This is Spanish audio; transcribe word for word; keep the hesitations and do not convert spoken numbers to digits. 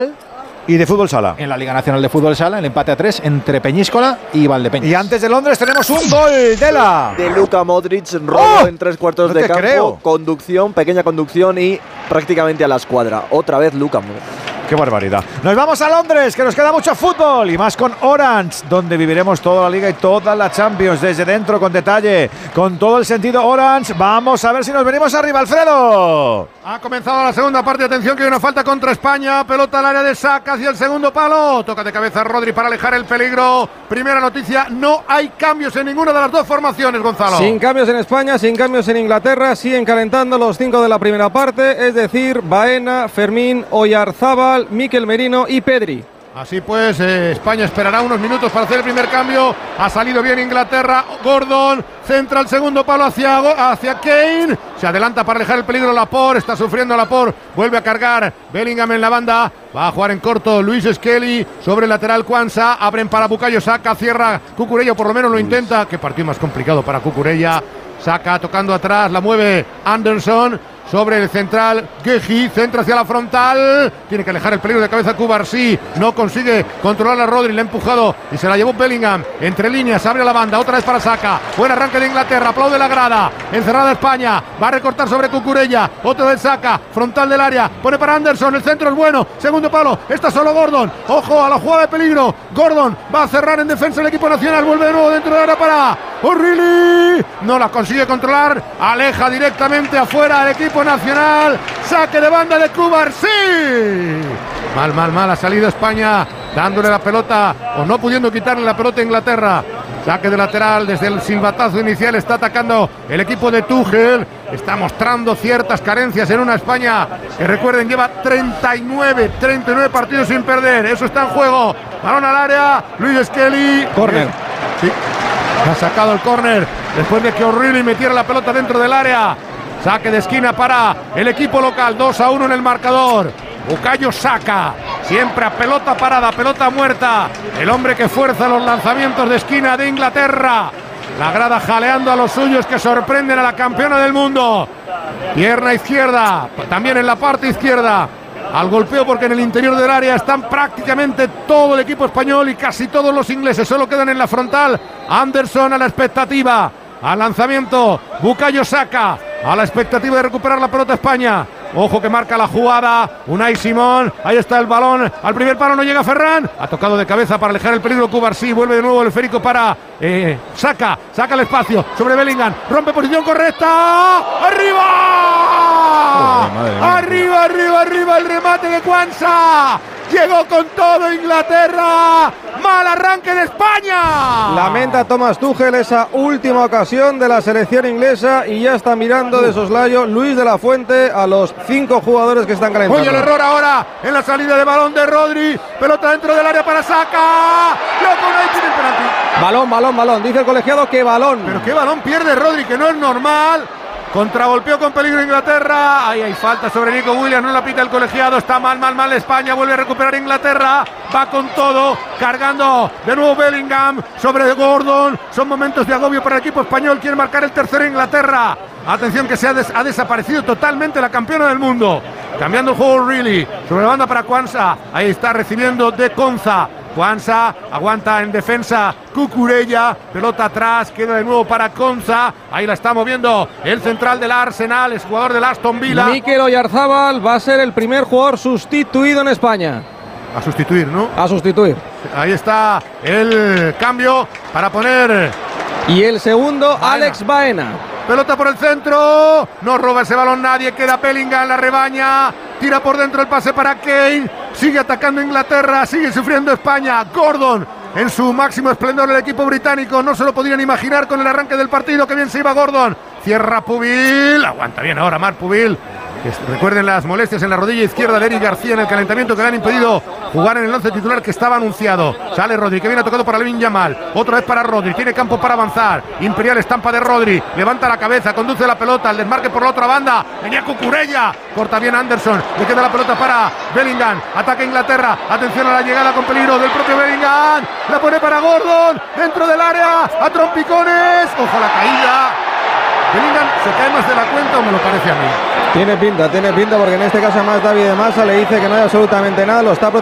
y de fútbol sala. En la Liga Nacional de Fútbol Sala, el empate a tres entre Peñíscola y Valdepeñas. Y antes de Londres tenemos un gol de la de Luka Modric, robo ¡Oh! en tres cuartos no de te campo, creo. conducción, pequeña conducción y prácticamente a la escuadra. Otra vez Luka Modric. ¡Qué barbaridad! Nos vamos a Londres, que nos queda mucho fútbol y más con Orange, donde viviremos toda la Liga y toda la Champions desde dentro, con detalle, con todo el sentido Orange. Vamos a ver si nos venimos arriba, Alfredo. Ha comenzado la segunda parte, atención que hay una falta contra España, pelota al área de Saka hacia el segundo palo, toca de cabeza Rodri para alejar el peligro. Primera noticia, no hay cambios en ninguna de las dos formaciones, Gonzalo. Sin cambios en España, sin cambios en Inglaterra, siguen calentando los cinco de la primera parte, es decir, Baena, Fermín, Oyarzábal, Mikel Merino y Pedri. Así pues, eh, España esperará unos minutos para hacer el primer cambio. Ha salido bien Inglaterra. Gordon centra el segundo palo hacia, hacia Kane. Se adelanta para alejar el peligro Laporte. Está sufriendo Laporte. Vuelve a cargar Bellingham en la banda. Va a jugar en corto Luis Skelly. Sobre el lateral Quansah. Abren para Bukayo Saka. Cierra Cucurella, por lo menos lo intenta. Qué partido más complicado para Cucurella. Saka tocando atrás. La mueve Anderson. Sobre el central, Guehi, centra hacia la frontal, tiene que alejar el peligro de cabeza Cubarsí, no consigue controlar a Rodri, le ha empujado y se la llevó Bellingham, entre líneas, abre la banda, otra vez para Saka, buen arranque de Inglaterra, aplaude la grada, encerrada España, va a recortar sobre Cucurella, otro de Saka, frontal del área, pone para Anderson, el centro es bueno, segundo palo, está solo Gordon, ojo a la jugada de peligro, Gordon va a cerrar en defensa el equipo nacional, vuelve de nuevo dentro del área para O'Reilly, no la consigue controlar, aleja directamente afuera el equipo nacional, saque de banda de Cubarsí. Mal, mal, mal, ha salido España dándole la pelota o no pudiendo quitarle la pelota a Inglaterra. Saque de lateral desde el silbatazo inicial, está atacando el equipo de Tuchel, está mostrando ciertas carencias en una España que, recuerden, lleva treinta y nueve partidos sin perder, eso está en juego. Balón al área, Luis Skelly. Córner. Sí, ha sacado el córner después de que O'Reilly metiera la pelota dentro del área. Saque de esquina para el equipo local, dos a uno en el marcador. Bukayo Saka, siempre a pelota parada, pelota muerta. El hombre que fuerza los lanzamientos de esquina de Inglaterra. La grada jaleando a los suyos que sorprenden a la campeona del mundo. Pierna izquierda, también en la parte izquierda. Al golpeo, porque en el interior del área están prácticamente todo el equipo español y casi todos los ingleses. Solo quedan en la frontal. Anderson a la expectativa. Al lanzamiento, Bukayo Saka. A la expectativa de recuperar la pelota España. Ojo que marca la jugada. Unai Simón. Ahí está el balón. Al primer palo no llega Ferran. Ha tocado de cabeza para alejar el peligro Cubarsí. Vuelve de nuevo el esférico para eh, Saka. Saca el espacio sobre Bellingham. Rompe posición correcta. ¡Arriba! Oh, ¡Arriba, arriba, arriba! El remate de Quansah. Llegó con todo Inglaterra. Mal arranque de España. Lamenta Thomas Tuchel esa última ocasión de la selección inglesa y ya está mirando de soslayo Luis de la Fuente a los cinco jugadores que están calentando. Oye, el error ahora en la salida de balón de Rodri. Pelota dentro del área para Saka. Loco, no hay tiene el penalti. Balón, balón, balón. Dice el colegiado que balón. Pero qué balón pierde Rodri, que no es normal. Contragolpeó con peligro Inglaterra. Ahí hay falta sobre Nico Williams. No la pita el colegiado. Está mal, mal, mal España. Vuelve a recuperar Inglaterra. Va con todo. Cargando de nuevo Bellingham sobre Gordon. Son momentos de agobio para el equipo español. Quiere marcar el tercero Inglaterra. Atención que se ha, des- ha desaparecido totalmente la campeona del mundo. Cambiando el juego O'Reilly. Sobre la banda para Quansah. Ahí está recibiendo de Konza. Quansah aguanta en defensa Cucurella, pelota atrás, queda de nuevo para Konza, ahí la está moviendo el central del Arsenal, es jugador del Aston Villa. Mikel Oyarzábal va a ser el primer jugador sustituido en España. A sustituir, ¿no? A sustituir. Ahí está el cambio para poner. Y el segundo, Baena. Alex Baena. Pelota por el centro, no roba ese balón nadie, queda Bellingham en la rebaña, tira por dentro el pase para Kane, sigue atacando Inglaterra, sigue sufriendo España. Gordon en su máximo esplendor, el equipo británico, no se lo podían imaginar con el arranque del partido, que bien se iba Gordon, cierra Pubil, aguanta bien ahora Marc Pubil. Recuerden las molestias en la rodilla izquierda de Eric García en el calentamiento que le han impedido jugar en el once titular que estaba anunciado. Sale Rodri, que viene tocado para Lamine Yamal. Otra vez para Rodri, tiene campo para avanzar. Imperial estampa de Rodri, levanta la cabeza, conduce la pelota, el desmarque por la otra banda. Venía Cucurella, corta bien Anderson, le queda la pelota para Bellingham. Ataca Inglaterra, atención a la llegada con peligro del propio Bellingham. La pone para Gordon, dentro del área, a trompicones. Ojo a la caída. Bellingham se cae más de la cuenta o me lo parece a mí. Tiene pinta, tiene pinta porque en este caso además David de Massa le dice que no hay absolutamente nada, lo está